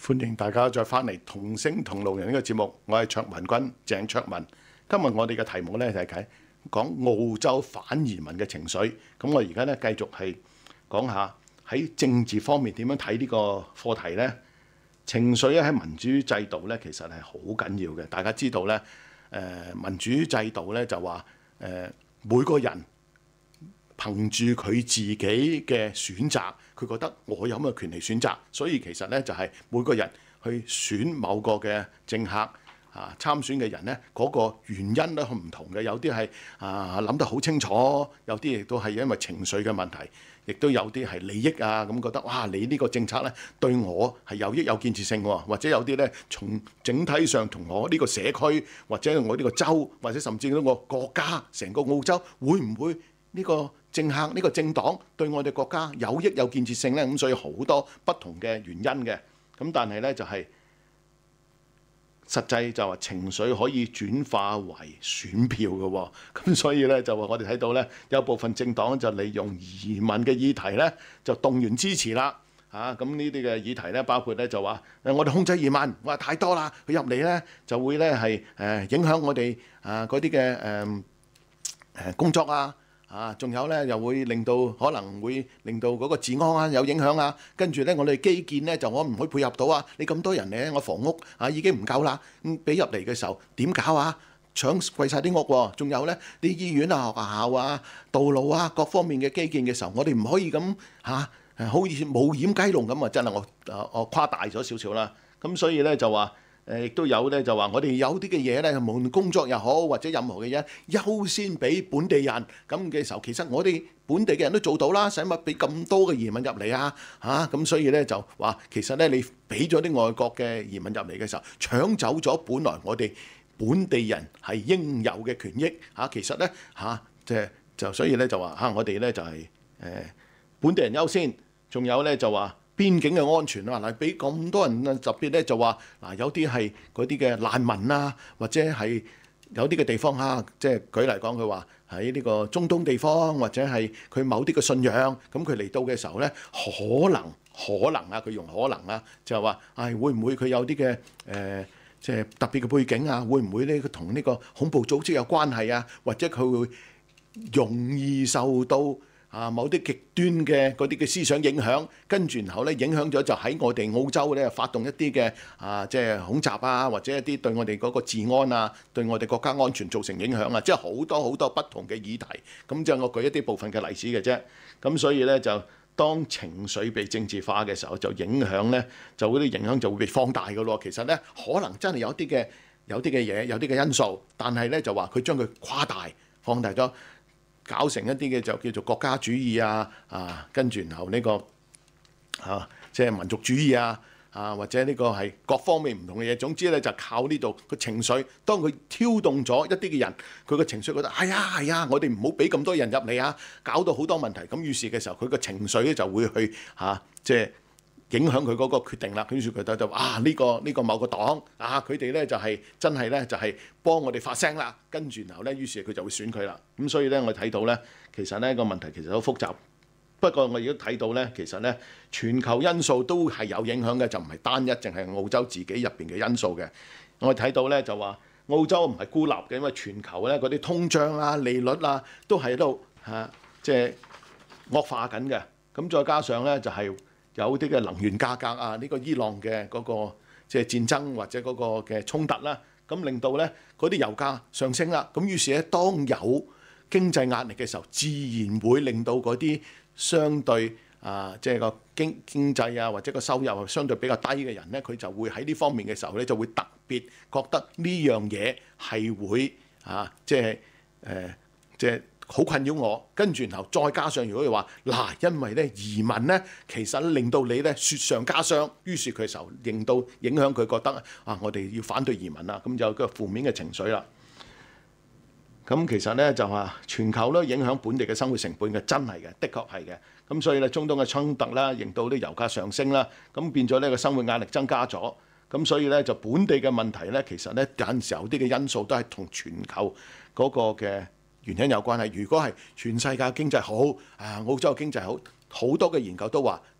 歡迎大家再翻嚟同聲同路人呢個節目，我係卓文君鄭卓文。今日我哋嘅題目呢，就係講澳洲反移民嘅情緒。咁我而家呢，繼續係講下喺政治方面點樣睇呢個課題呢？情緒咧喺民主制度呢，其實係好緊要嘅。大家知道呢，民主制度呢就話每個人憑住佢自己嘅選擇，佢覺得我有咩權利選擇，所以其實呢，就係每個人去選某個嘅政客參選嘅人呢，嗰個原因都唔同嘅，有啲係諗得好清楚，有啲亦都係因為情緒嘅問題，亦都有啲係利益咁覺得哇，你呢個政策呢對我係有益有建設性喎，或者有啲呢從整體上同我呢個社區或者我呢個州或者甚至呢個國家成個澳洲會唔會呢個政客呢個政黨對我哋國家有益有建設性呢？咁所以好多不同嘅原因嘅。咁但係呢，就係實際就話情緒可以轉化為選票嘅喎。咁所以呢，就話我哋睇到呢，有部分政黨就利用移民嘅議題呢，就動員支持啦。咁呢啲嘅議題呢，包括呢就話我哋控制移民，哇太多啦，佢入嚟呢就會呢係影響我哋嗰啲嘅工作仲有咧，又會可能會令到嗰個治安有影響跟住咧，我哋基建咧就我唔可以配合到你咁多人咧，我房屋已經唔夠啦，俾入嚟嘅時候點搞搶貴晒啲屋喎，仲有咧啲醫院學校道路各方面嘅基建嘅時候，我哋唔可以咁好似冇掩雞籠咁真係我誇大咗少少啦。咁所以咧就話。亦都有咧，就話我哋有啲嘅嘢咧，無論工作又好，或者任何嘅嘢，優先俾本地人咁嘅時候，其實我哋本地嘅人都做到啦，使乜俾咁多嘅移民入嚟咁所以咧就話，其實咧你俾咗啲外國嘅移民入嚟嘅時候，搶走咗本來我哋本地人係應有嘅權益其實咧就所以咧就話我哋咧就係本地人優先，仲有咧就話。邊境嘅安全嗱，俾咁多人特別咧就話有啲係嗰啲嘅難民或者係有啲嘅地方即係舉例講，佢話喺呢個中東地方或者係佢某啲嘅信仰，咁佢嚟到嘅時候咧，可能佢用可能就係話會唔會佢有啲嘅即係特別嘅背景會唔會咧佢同呢個恐怖組織有關係或者佢會容易受到某啲極端嘅嗰啲嘅思想影響，跟住然後咧影響咗就喺我哋澳洲咧發動一啲嘅即係恐襲或者一啲對我哋嗰個治安對我哋國家安全造成影響即係好多不同嘅議題。咁就我舉一啲部分嘅例子嘅啫。咁所以咧就當情緒被政治化嘅時候，就影響咧就嗰啲影響就會被放大㗎咯。其實咧可能真係有啲嘅嘢，有啲嘅因素，但係咧就話佢將佢誇大放大咗。搞成一啲嘅就叫做國家主義跟住然後呢個即係民族主義或者呢個係各方面唔同嘅嘢。總之咧就靠呢度個情緒，當佢挑動咗一啲嘅人，佢個情緒覺得係啊，我哋唔好俾咁多人入嚟搞到好多問題。咁於是嘅時候，佢個情緒咧就會去即係影響佢嗰個決定啦。於是佢就呢個某個黨佢哋咧就係真係咧就係幫我哋發聲啦。跟住然後咧，於是佢就會選佢啦。咁所以咧，我睇到咧，其實呢個問題其實好複雜。不過我亦都睇到咧，其實咧全球因素都係有影響嘅，就唔係單一淨係澳洲自己入邊嘅因素嘅。我睇到咧就話澳洲唔係孤立嘅，因為全球咧嗰啲通脹利率都係喺度即係惡化緊嘅。咁再加上咧就係有啲嘅能源價格呢個伊朗嘅嗰個即係戰爭或者嗰個嘅衝突啦，咁令到咧嗰啲油價上升啦。咁於是咧，當有經濟壓力嘅時候，自然會令到嗰啲相對即係個經濟或者個收入相對比較低嘅人咧，佢就會喺呢方面嘅時候咧，就會特別覺得呢樣嘢係會即係好困擾我。跟住然後再加上，如果佢話因為咧移民咧，其實令到你咧雪上加霜，於是佢嘅時候影響佢覺得我哋要反對移民啦，咁就有個負面嘅情緒啦。咁其實咧就話全球都影響本地嘅生活成本嘅，真係嘅，的確係嘅。咁所以咧中東嘅衝突啦，令到啲油價上升啦，咁變咗呢個生活壓力增加咗。咁所以咧就本地嘅問題咧，其實咧有陣時候啲嘅因素都係同全球嗰個嘅原因有關係。如果係全世界經濟好澳洲嘅經濟好，好多嘅研究都話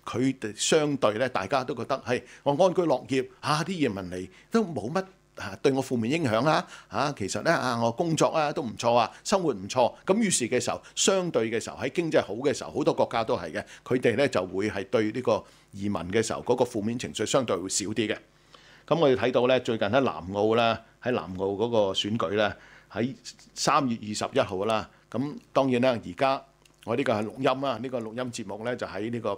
佢哋相對咧，大家都覺得係我安居樂業啲移民嚟都冇乜對我負面影響啦其實咧我工作都唔錯生活唔錯。咁於是嘅時候，相對嘅時候喺經濟好嘅時候，好多國家都係嘅，佢哋咧就會係對呢個移民嘅時候嗰個負面情緒相對會少啲嘅。咁我哋睇到咧，最近喺南澳啦，喺南澳嗰個選舉咧，喺3月21號啦。咁當然啦，而家我呢個係錄音啦，呢個錄音節目咧就喺呢個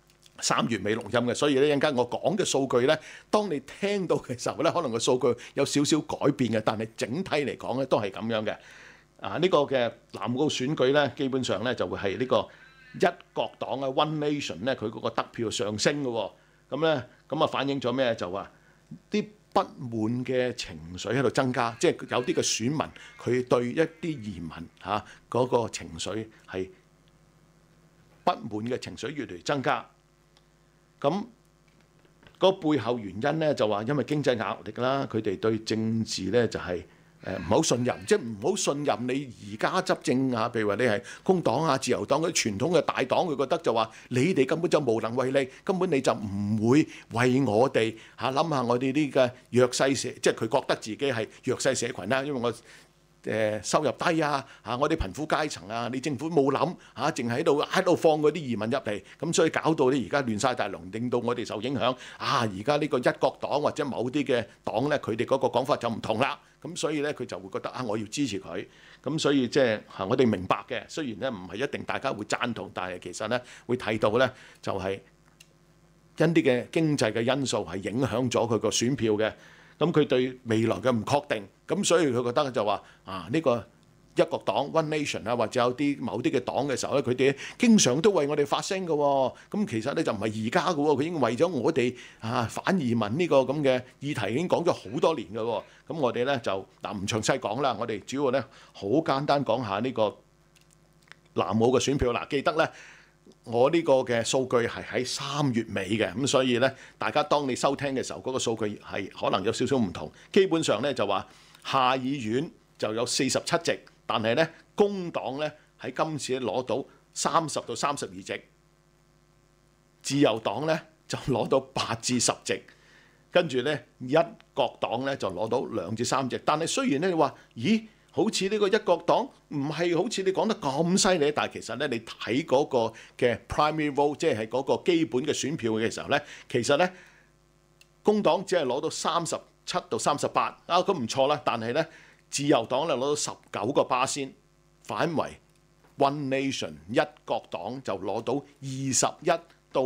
3月尾錄音嘅，所以咧一陣間我講嘅數據咧，當你聽到嘅時候咧，可能個數據有少少改變嘅，但係整體嚟講咧都係咁樣嘅。呢個嘅南澳選舉咧，基本上咧就會係呢個一國黨嘅 One Nation 咧，佢嗰個得票上升嘅喎。咁咧咁反映咗咩？就話啲不滿嘅情緒喺度增加，即係有啲嘅選民佢對一啲移民嗰個情緒係不滿嘅情緒越嚟越增加。咁個背後原因咧就話因為經濟壓力啦，佢哋對政治咧就係唔好信任，即係唔好信任你而家執政譬如話你係工黨自由黨嗰啲傳統嘅大黨，佢覺得就話你哋根本就無能為力，根本你就唔會為我哋諗下我哋呢個弱勢社，即係佢覺得自己係弱勢社群啦，因為我收入低我哋貧苦階層你政府冇諗淨係喺度放嗰啲移民入嚟，咁所以搞到你而家亂晒大龍，令到我哋受影響而家呢個一國黨或者某啲嘅黨咧，佢哋嗰個講法就唔同啦。咁所以咧，佢就會覺得我要支持佢。咁所以即係我哋明白嘅，雖然咧唔係一定大家會贊同，但係其實咧會睇到咧就係因啲嘅經濟嘅因素係影響咗佢個選票嘅。咁佢對未來嘅唔確定，咁所以佢覺得就話呢個一國黨 One Nation 或者有啲某啲嘅黨嘅時候咧，佢哋經常都為我哋發聲嘅喎。咁其實咧就唔係而家嘅喎，佢已經為咗我哋反移民呢個咁嘅議題已經講咗好多年嘅喎。咁我哋咧就唔詳細講啦，我哋主要咧好簡單講下呢個南澳嘅選票。記得咧我呢個嘅數據係喺3月尾嘅，咁所以咧大家當你收聽嘅時候，嗰個數據係可能有少少唔同。基本上咧就話下議院就有47席。但係咧，工黨咧喺今次攞到30到32席，自由黨咧就攞到8至10席，跟住咧一國黨咧就攞到2至3席。但係雖然咧你話，咦，好似呢個一國黨唔係好似你講得咁犀利，但係其實咧你睇嗰個嘅 primary vote， 即係嗰個基本嘅選票嘅時候咧，其實咧工黨只係攞到37到38，咁唔錯啦。但係咧，自由黨咧攞到19%，反為 One Nation 一國黨就攞到21到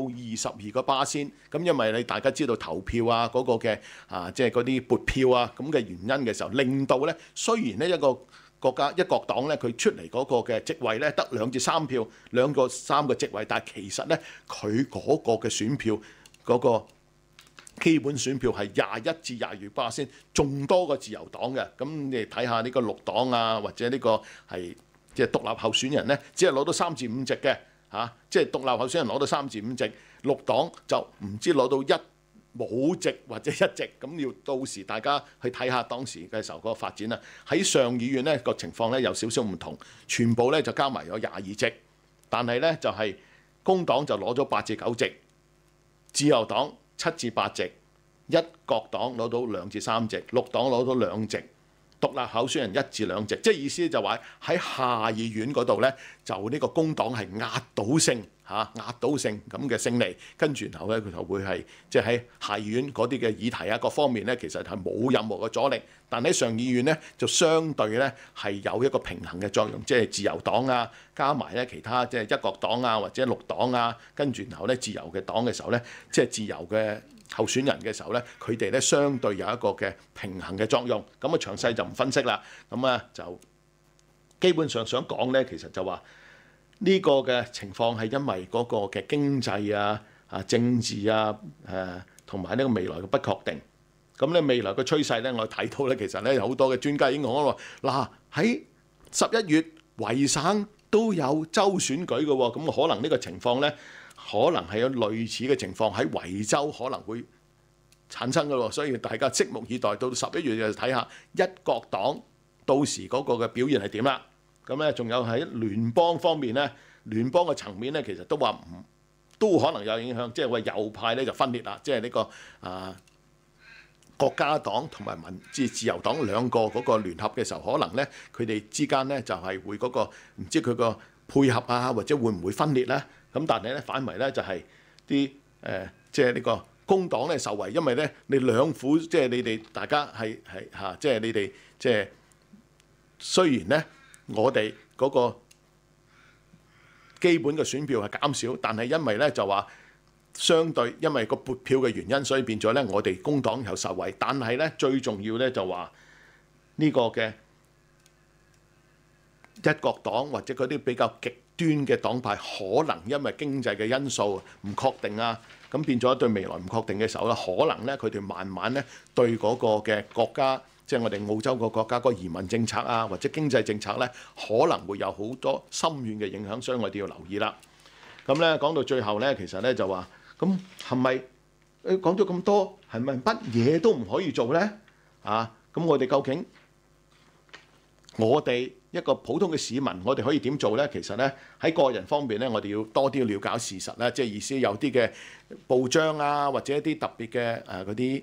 22%。咁因為你大家知道投票嗰個嘅即係嗰啲撥票咁嘅原因嘅時候，令到咧雖然呢一個國家一國黨咧佢出嚟嗰個嘅席位咧得2至3票，2個3個席位，但係其實咧佢嗰個嘅選票嗰個基本選票係21至22%，仲多過自由黨嘅。咁你睇下呢個綠黨或者呢個係即係獨立候選人咧，只係攞到3至5席嘅即係獨立候選人攞到3至5席，綠黨就唔知攞到冇席或者1席。咁要到時大家去睇下當時嘅時候嗰個發展啦。喺上議院咧個情況咧有少少唔同，全部咧就加埋有22席，但係咧就係工黨就攞咗8至9席，自由黨7至8席，一國黨攞到2至3席，綠黨攞到2席，獨立候選人1至2席。即係意思就話喺下議院嗰度咧，就呢個工黨係壓倒性咁嘅勝利，跟住然後咧佢就會係即係喺下議院嗰啲嘅議題各方面咧，其實係冇任何嘅阻力。但喺上議院咧就相對咧係有一個平衡嘅作用，即係自由黨加埋咧其他即係一國黨或者綠黨跟住然後咧自由嘅黨嘅時候咧，即係自由嘅候選人嘅時候咧，佢哋咧相對有一個嘅平衡嘅作用。咁詳細就唔分析啦。咁就基本上想講咧，其實就話呢個嘅情況係因為嗰個嘅經濟政治同埋呢個未來嘅不確定。咁咧未來嘅趨勢咧，我睇到咧其實咧有好多嘅專家已經講話，喺11月維省都有州選舉嘅喎。咁可能呢個情況咧，可能係有類似嘅情況喺維州可能會產生嘅喎。所以大家拭目以待，到11月就睇下一國黨到時嗰個嘅表現係點啦。咁咧仲有喺聯邦方面咧，聯邦嘅層面咧其實都話都可能有影響，即係話右派咧就分裂啦，即係呢個國家黨同埋自由黨兩個嗰個聯合嘅時候，可能咧佢哋之間咧就係會嗰個唔知佢個配合啊，或者會唔會分裂咧？咁但係咧反為咧就係啲即係呢個工黨咧受惠，因為咧你兩府即係你哋大家係嚇，即係你哋即係雖然咧我哋嗰個基本嘅選票係減少，但係因為咧就話相對因為個撥票嘅原因，所以變咗咧我哋工黨有受惠，但係咧最重要咧就話呢個嘅一國黨或者嗰啲比較極端嘅黨派，可能因為經濟嘅因素唔確定啊，咁變咗對未來唔確定嘅時候咧，可能咧佢哋慢慢咧對嗰個嘅國家，即係我哋澳洲個國家個移民政策啊，或者經濟政策咧，可能會有好多深遠嘅影響，所以我哋要留意啦。咁咧講到最後咧，其實咧就話咁係咪講咗咁多，係咪乜嘢都唔可以做咧？啊，咁我哋究竟我哋一個普通嘅市民，我哋可以點做咧？其實咧喺個人方面咧，我哋要多啲了解事實啦，即係意思有啲嘅報章啊，或者一啲特別嘅嗰啲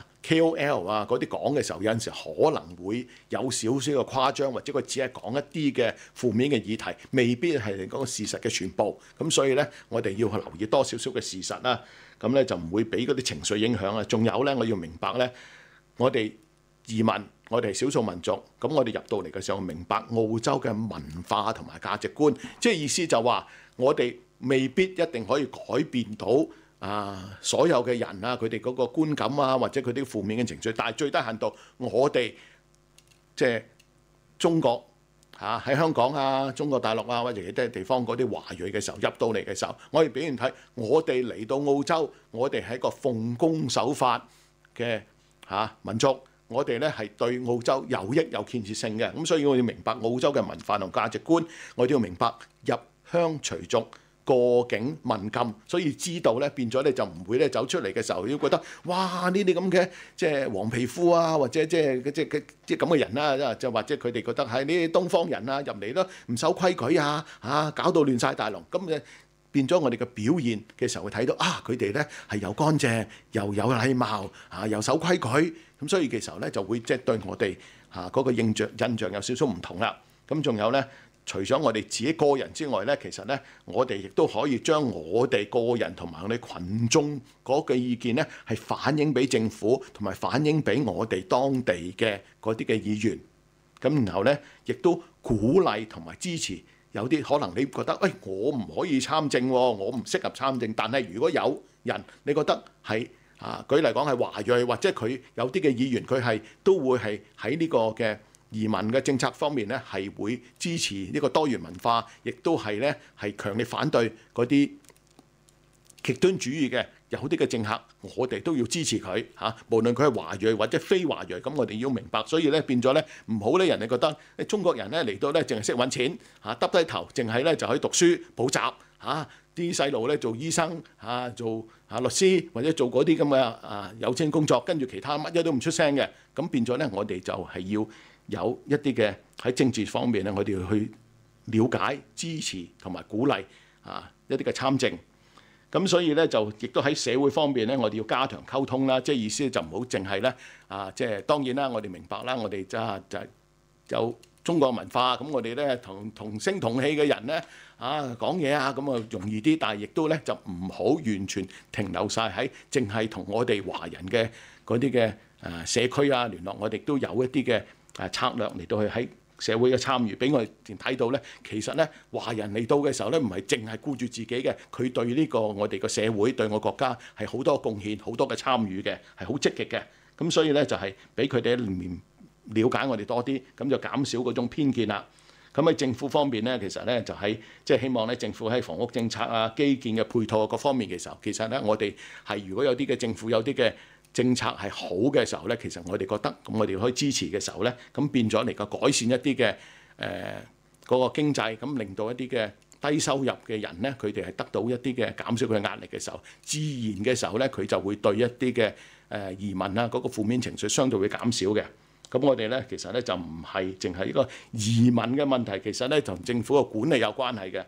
KOL 啊嗰啲講嘅時候，有陣時可能會有少少嘅誇張，或者佢只係講一啲嘅負面嘅議題，未必係嗰個事實嘅全部。咁所以咧，我哋要去留意多少少嘅事實啦。咁咧就唔會俾嗰啲情緒影響啊。仲有咧，我要明白咧，我哋移民，我哋係少數民族，咁我哋入到嚟嘅時候，明白澳洲嘅文化同埋價值觀，即係意思就話我哋未必一定可以改變到所有嘅人啊，佢哋嗰個觀感啊，或者佢啲負面嘅情緒，但係最低限度，我哋即係中國喺香港啊、中國大陸啊，或者其他地方嗰啲華裔嘅時候入到嚟嘅時候，我哋表現睇，我哋嚟到澳洲，我哋係一個奉公守法嘅民族。我哋咧係對澳洲有益有建設性嘅，咁所以我要明白澳洲嘅文化同價值觀，我哋要明白入鄉隨俗、過境問禁，所以知道咧變咗咧就唔會咧走出嚟嘅時候要覺得哇呢啲咁嘅即係黃皮膚啊，或者即係咁嘅人啦，就或者佢哋覺得係呢啲東方人啊入嚟都唔守規矩啊，搞到亂晒大龍咁嘅。變咗我哋嘅表現嘅時候，會睇到佢哋咧係又乾淨又有禮貌又守規矩，咁所以嘅時候咧就會即係對我哋嗰個印象有少少唔同啦。咁仲有咧，除咗我哋自己個人之外咧，其實咧我哋亦都可以將我哋個人同埋我哋群眾嗰個意見咧係反映俾政府，同埋反映俾我哋當地嘅嗰啲嘅議員。咁然後咧亦都鼓勵同埋支持。有啲可能你覺得，我唔可以參政喎，我唔適合參政。但係如果有人你覺得係舉例講係華裔，或者佢有啲嘅議員，佢係都會係喺呢個嘅移民嘅政策方面咧，係會支持呢個多元文化，亦都係咧係強烈反對嗰啲極端主義嘅。有啲嘅政客，我哋都要支持佢無論佢係華裔或者非華裔，咁我哋要明白。所以咧變咗咧唔好咧，人哋覺得中國人咧嚟到咧淨係識揾錢耷低頭，淨係咧就可以讀書補習啲細路咧做醫生做律師或者做嗰啲咁嘅有錢工作，跟住其他乜嘢都唔出聲嘅。咁變咗咧，我哋就係要有一啲嘅喺政治方面咧，我哋要去了解、支持同埋鼓勵一啲嘅參政。咁所以咧就亦都喺社會方面咧，我哋要加強溝通啦。即係意思就唔好淨係咧即係當然啦，我哋明白啦，我哋就有中國文化，咁我哋咧同聲同氣嘅人咧講嘢咁啊容易啲，但係亦都咧就唔好完全停留晒喺淨係同我哋華人嘅嗰啲嘅社區聯絡，我哋都有一啲嘅策略嚟到去喺社會嘅參與，俾我哋睇到咧，其實咧華人嚟到嘅時候咧，唔係淨係顧住自己嘅，佢對呢個我哋個社會對我國家係好多貢獻、好多嘅參與嘅，係好積極嘅。咁所以咧就係俾佢哋了解我哋多啲，咁就減少嗰種偏見啦。咁喺政府方面咧，其實咧就係即係希望咧政府喺房屋政策基建嘅配套各方面嘅時候，其實咧我哋係如果有啲嘅政府有啲嘅政策係好嘅時候咧，其實我哋覺得咁我哋可以支持嘅時候咧，咁變咗嚟個改善一啲嘅嗰個經濟，咁令到一啲嘅低收入嘅人咧，佢哋係得到一啲嘅減少佢嘅壓力嘅時候，自然嘅時候咧，佢就會對一啲嘅移民嗰個負面情緒相對會減少嘅。咁我哋咧其實咧就唔係淨係呢個移民嘅問題，其實咧同政府嘅管理有關係嘅。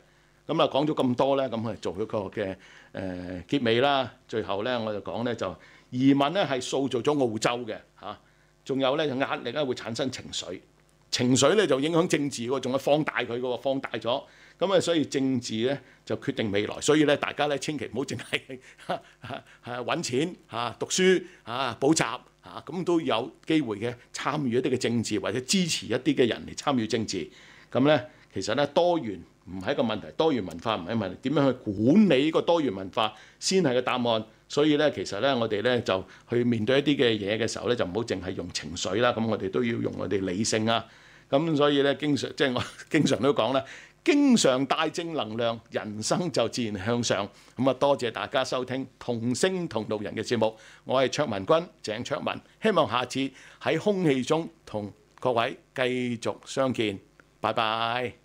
咁啊講咗咁多咧，咁啊做一個嘅結尾啦。最後咧我就講咧就移民咧係塑造咗澳洲嘅嚇，仲有咧就壓力咧會產生情緒，情緒咧就影響政治喎，仲係放大佢嘅喎，放大咗。咁啊，所以政治咧就決定未來。所以咧，大家咧千祈唔好淨係揾錢讀書補習咁都有機會嘅參與一啲嘅政治，或者支持一啲嘅人嚟參與政治。咁咧，其實咧多元唔係一個問題，多元文化唔係問題，點樣去管理呢個多元文化先係個答案。所以咧，其實咧我哋咧就去面對一啲嘅嘢嘅時候咧，就唔好淨係用情緒啦。咁我哋都要用我哋理性啊。咁所以咧，我經常都講啦。經常帶正能量，人生就自然向上。咁啊，多謝大家收聽同聲同路人嘅節目。我係卓文君，鄭卓文，希望下次喺空氣中同各位繼續相見。拜拜。